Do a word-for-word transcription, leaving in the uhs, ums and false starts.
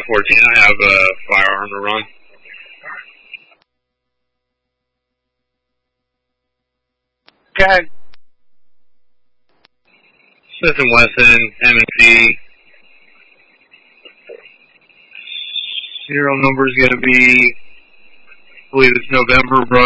fourteen, I have a firearm to run. Go ahead. Smith and Wesson, M and P. Serial number is going to be, I believe it's November, bro.